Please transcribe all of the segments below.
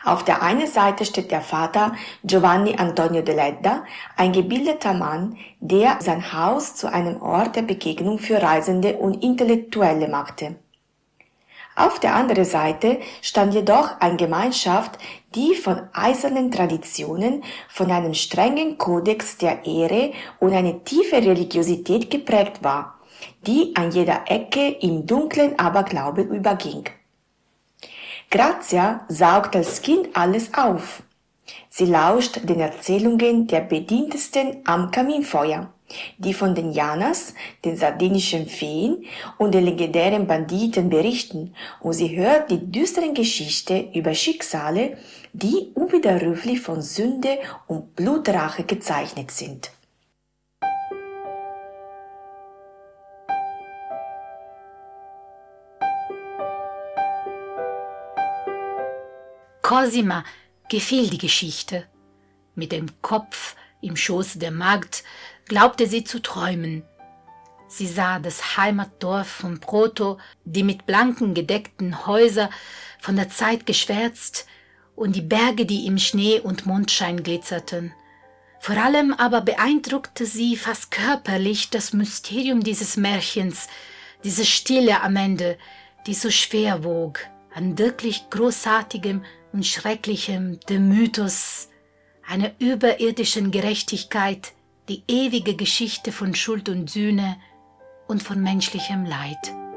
Auf der einen Seite steht der Vater Giovanni Antonio de Ledda, ein gebildeter Mann, der sein Haus zu einem Ort der Begegnung für Reisende und Intellektuelle machte. Auf der anderen Seite stand jedoch eine Gemeinschaft, die von eisernen Traditionen, von einem strengen Kodex der Ehre und einer tiefen Religiosität geprägt war, die an jeder Ecke im dunklen Aberglaube überging. Grazia saugt als Kind alles auf. Sie lauscht den Erzählungen der Bedientesten am Kaminfeuer, die von den Janas, den sardinischen Feen und den legendären Banditen berichten, und sie hört die düsteren Geschichten über Schicksale, die unwiderruflich von Sünde und Blutrache gezeichnet sind. Cosima gefiel die Geschichte. Mit dem Kopf im Schoß der Magd glaubte sie zu träumen. Sie sah das Heimatdorf von Proto, die mit blanken gedeckten Häusern von der Zeit geschwärzt, und die Berge, die im Schnee und Mondschein glitzerten. Vor allem aber beeindruckte sie fast körperlich das Mysterium dieses Märchens, diese Stille am Ende, die so schwer wog, an wirklich Großartigem und Schrecklichem, dem Mythos einer überirdischen Gerechtigkeit, die ewige Geschichte von Schuld und Sühne und von menschlichem Leid.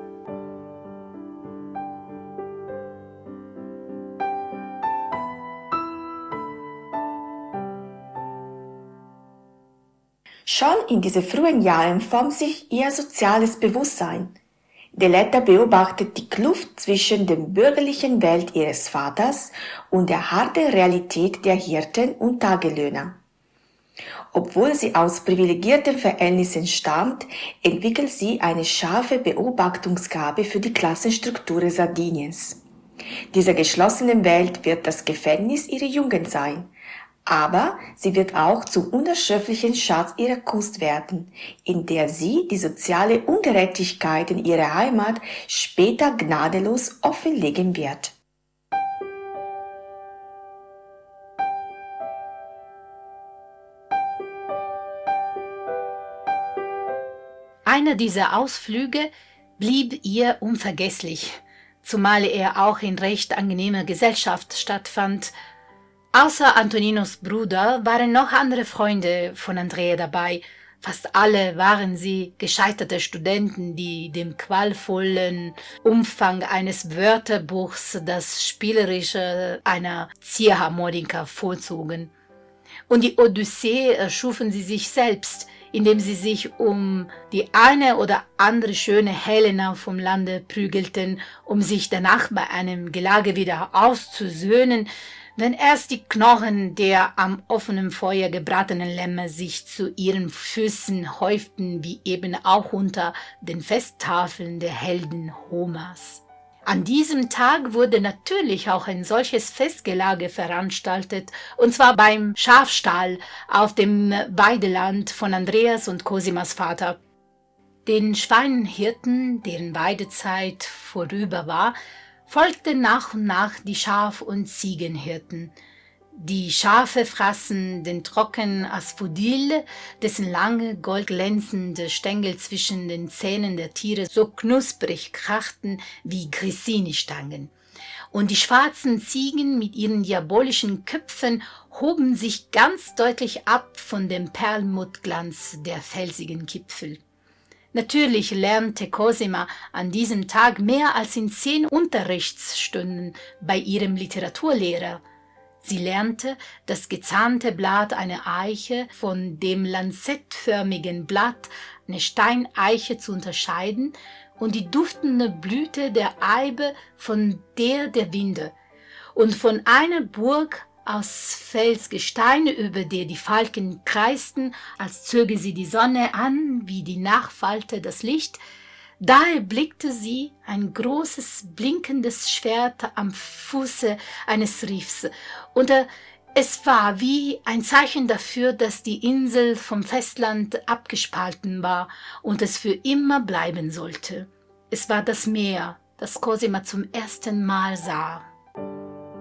Schon in diesen frühen Jahren formt sich ihr soziales Bewusstsein. De Ledda beobachtet die Kluft zwischen der bürgerlichen Welt ihres Vaters und der harten Realität der Hirten und Tagelöhner. Obwohl sie aus privilegierten Verhältnissen stammt, entwickelt sie eine scharfe Beobachtungsgabe für die Klassenstruktur Sardiniens. Dieser geschlossenen Welt wird das Gefängnis ihrer Jugend sein, aber sie wird auch zum unerschöpflichen Schatz ihrer Kunst werden, in der sie die soziale Ungerechtigkeit in ihrer Heimat später gnadenlos offenlegen wird. Einer dieser Ausflüge blieb ihr unvergesslich, zumal er auch in recht angenehmer Gesellschaft stattfand. Außer Antoninos Bruder waren noch andere Freunde von Andrea dabei. Fast alle waren sie gescheiterte Studenten, die dem qualvollen Umfang eines Wörterbuchs das Spielerische einer Ziehharmonika vorzogen. Und die Odyssee erschufen sie sich selbst, indem sie sich um die eine oder andere schöne Helena vom Lande prügelten, um sich danach bei einem Gelage wieder auszusöhnen, wenn erst die Knochen der am offenen Feuer gebratenen Lämmer sich zu ihren Füßen häuften, wie eben auch unter den Festtafeln der Helden Homers. An diesem Tag wurde natürlich auch ein solches Festgelage veranstaltet, und zwar beim Schafstall auf dem Weideland von Andreas und Cosimas Vater. Den Schweinehirten, deren Weidezeit vorüber war, folgten nach und nach die Schaf- und Ziegenhirten. Die Schafe fraßen den trockenen Asphodel, dessen lange goldglänzende Stängel zwischen den Zähnen der Tiere so knusprig krachten wie Grissini-Stangen. Und die schwarzen Ziegen mit ihren diabolischen Köpfen hoben sich ganz deutlich ab von dem Perlmuttglanz der felsigen Gipfel. Natürlich lernte Cosima an diesem Tag mehr als in 10 Unterrichtsstunden bei ihrem Literaturlehrer. Sie lernte das gezahnte Blatt einer Eiche von dem lanzettförmigen Blatt einer Steineiche zu unterscheiden und die duftende Blüte der Eibe von der Winde und von einer Burg aus Felsgestein, über der die Falken kreisten, als zöge sie die Sonne an, wie die Nachtfalte das Licht. Da erblickte sie ein großes, blinkendes Schwert am Fuße eines Riffs, und es war wie ein Zeichen dafür, dass die Insel vom Festland abgespalten war und es für immer bleiben sollte. Es war das Meer, das Cosima zum ersten Mal sah.